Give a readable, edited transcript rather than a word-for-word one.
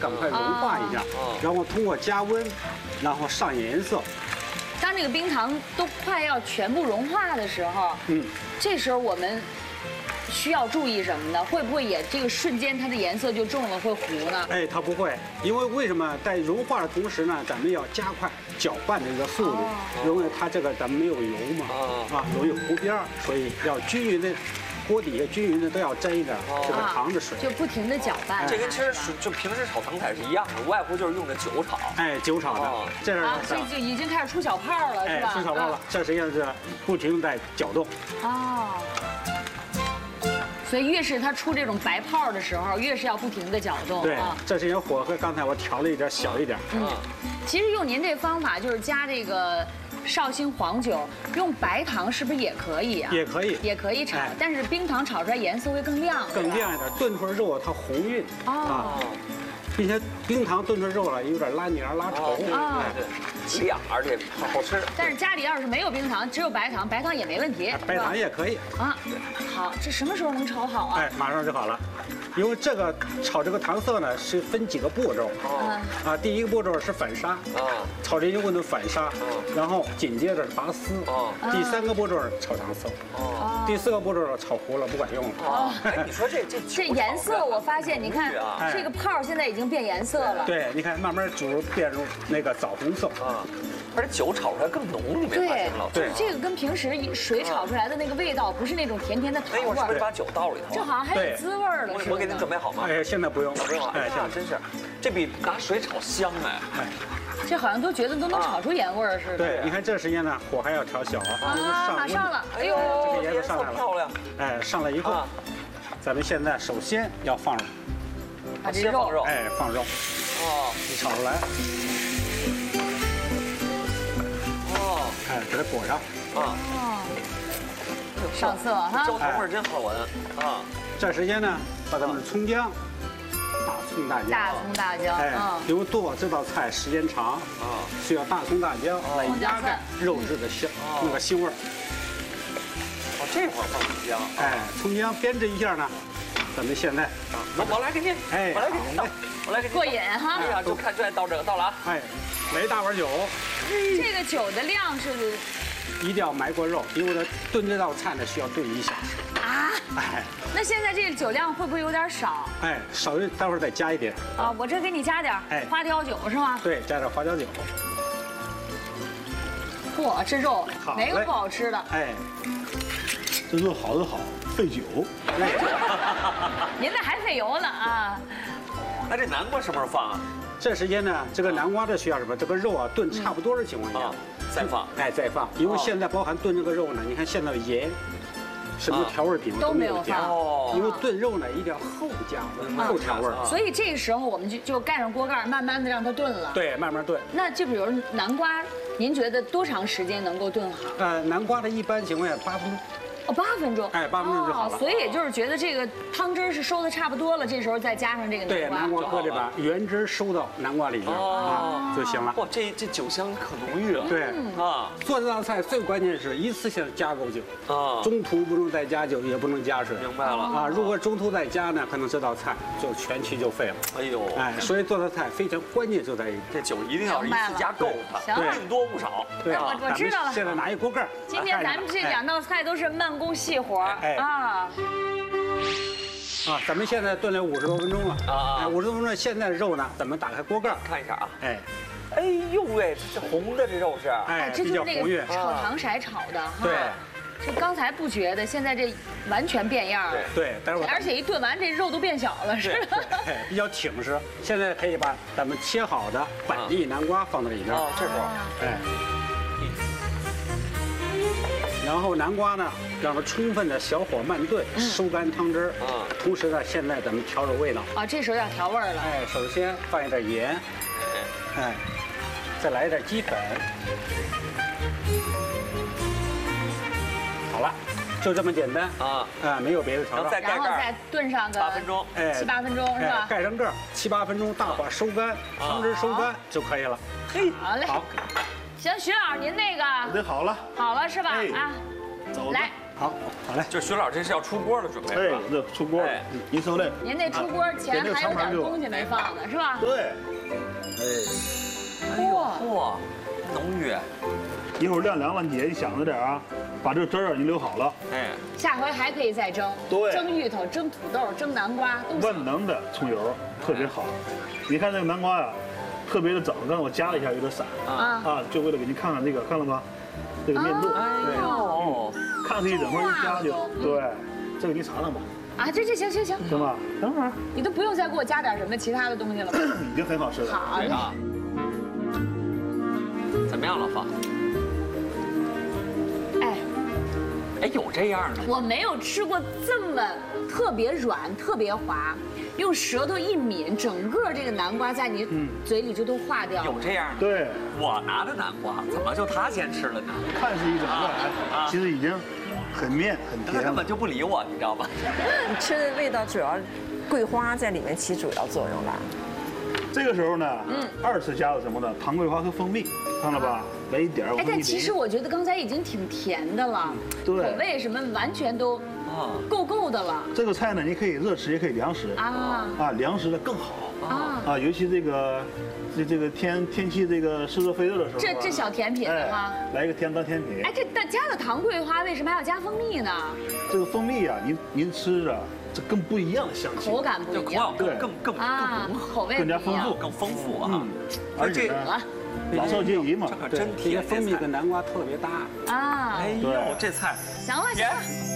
赶快融化一下，然后通过加温，然后上颜色。 当这个冰糖都快要全部融化的时候，这时候我们需要注意什么呢？会不会也这个瞬间它的颜色就重了，会糊呢？ 哎，它不会，因为什么？在融化的同时呢，咱们要加快搅拌的这个速度，因为它这个咱们没有油嘛，容易糊边儿，所以要均匀的。锅底下均匀的都要沾一点这个糖的水， 就不停的搅拌。 这跟其实就平时炒糖色是一样的，无外乎就是用的酒炒。 哎，酒炒的，这是所以就已经开始出小泡了，是吧？ 出小泡了，这实际上是不停在搅动。 哦。所以越是它出这种白泡的时候，越是要不停的搅动。 对，这是因为火候刚才我调了一点小一点。 其实用您这方法就是加这个绍兴黄酒，用白糖是不是也可以啊？ 也可以， 也可以炒，但是冰糖炒出来颜色会更亮。 更亮一点，炖出来肉它红晕并且冰糖炖出肉了有点拉黏拉稠对，亮而且好吃。 但是家里要是没有冰糖，只有白糖，白糖也没问题。 白糖也可以啊。好，这什么时候能炒好啊？ 哎，马上就好了。因为这个炒这个糖色呢是分几个步骤第一个步骤是反沙炒这些温度反沙然后紧接着是拔丝第三个步骤是炒糖色第四个步骤炒糊了不管用了哎，你说这颜色，我发现你看这个泡现在已经变颜色了。 对，你看慢慢煮变成那个枣红色而且酒炒出来更浓，你没发现吗？ 对，这个跟平时水炒出来的那个味道不是那种甜甜的糖味。 那一会儿是不是把酒倒里头？ 这好像还有滋味了。 我给您准备好吗？ 哎，现在不用， 不用了。哎，现在真是，这比拿水炒香哎。 这好像都觉得都能炒出盐味儿似的。 对，你看这时间呢，火还要调小马上了， 哎呦，这个颜色上来了， 漂亮。 哎，上来以后，咱们现在首先要放把这肉， 哎，放肉，一炒出来。哎，给它裹上上色哈， 焦糖味真好闻这时间呢，把咱们的葱姜、大葱大姜，哎，因为做这道菜时间长需要大葱大姜来压盖肉质的香那个腥味儿。 这会儿放葱姜， 哎，葱姜煸制一下呢，咱们现在我来给您， 哎， 我来给您倒，我来给您过瘾哈。 哎呀，就看就爱倒这个，倒了啊。 哎，来一大碗酒。 这个酒的量是一定要埋过肉，因为它炖这道菜呢需要炖1小时。哎， 那现在这个酒量会不会有点少？ 哎，少一，待会儿再加一点。 我这给你加点花雕酒是吗？ 对，加点花雕酒。 嚯，这肉没个不好吃的。 哎，这肉好的好，费酒。 您这还费油呢啊？ 那这南瓜什么时候放啊？ 这时间呢，这个南瓜这需要什么？这个肉啊炖差不多的情况下， 再放。 哎，再放，因为现在包含炖这个肉呢，你看现在的盐，什么调味品都没有加，因为炖肉呢一定要后加后调味。 所以这个时候我们就盖上锅盖，慢慢的让它炖了。 对，慢慢炖。 那就比如南瓜，您觉得多长时间能够炖好？ 南瓜的一般情况下8分钟。 8分钟， 哎，8分钟就好了。 所以也就是觉得这个汤汁是收的差不多了，这时候再加上这个南瓜， 对，南瓜搁这把原汁收到南瓜里边就行了。 哇，这酒香可浓郁了。 对做这道菜最关键是一次性加够酒中途不能再加酒，也不能加水。 明白了如果中途再加呢，可能这道菜就全期就废了。 哎呦， 所以做的菜非常关键就在于这酒一定要一次加够它，宁多不少。 对我知道了。 现在拿一锅盖。 今天咱们这2道菜都是慢工细活咱们现在炖了50多分钟了50多分钟，现在的肉呢，咱们打开锅盖看一下啊。 哎呦喂，这红的这肉是， 这就是那个炒糖色炒的哈。 对。 这刚才不觉得，现在这完全变样了。 对，待会儿。 而且一炖完，这肉都变小了，是吧？ 比较挺实。现在可以把咱们切好的本地南瓜放到里边。 这时候， 然后南瓜呢，让它充分的小火慢炖，收干汤汁同时呢，现在咱们调整味道。 这时候要调味了。 首先放一点盐，再来一点鸡粉。好了，就这么简单没有别的调料。 然后再炖上个 8分钟 ，7、8分钟是吧？ 盖上盖，7、8分钟，大火收干，汤汁收干就可以了。 好嘞。好，行，徐老师您那个准备好了。 好了是吧？ 走。 来， 好，好嘞。 就徐老师这是要出锅的准备。 哎，这出锅了，您说的。 您那出锅前还有点东西没放呢，是吧？ 对。 哎呦嚯，浓郁。 一会儿晾凉了，姐你想着点啊，把这个汁儿你留好了。 哎， 下回还可以再蒸。 对。 蒸芋头、蒸土豆、蒸南瓜都行。 万能的葱油特别好。你看这个南瓜呀，特别的整，刚才我夹了一下，有点散啊，就为了给您看看这个，看了吗？这个面度， 哎呦， 看这一整块一夹就对，这个你尝尝吧。 啊，这行， 行吧，等会儿你都不用再给我加点什么其他的东西了吗？ 已经很好吃了。 好嘞。 怎么样，老方？哎，有这样的？ 我没有吃过这么特别软、特别滑，用舌头一抿，整个这个南瓜在你嘴里就都化掉了。 有这样的？ 对， 我拿的南瓜，怎么就他先吃了呢？ 看是一整个，其实已经很面很甜， 他根本就不理我，你知道吧？ 你吃的味道主要桂花在里面起主要作用吧？ 这个时候呢，二次加的什么呢？糖桂花和蜂蜜，看了吧？来一点。 哎，但其实我觉得刚才已经挺甜的了， 对， 口味什么完全都够的了。 这个菜呢，你可以热吃，也可以凉食凉食的更好尤其这个天气这个湿热非热的时候， 这小甜品哈， 来一个当甜品。 哎，这加了糖桂花，为什么还要加蜂蜜呢？ 这个蜂蜜呀，您吃着这更不一样的香气， 口感不一样， 更浓厚， 口味更加丰富， 更丰富啊！ 而且老少皆宜嘛， 这可真甜， 蜂蜜跟南瓜特别搭啊！ 哎呦，这菜行了。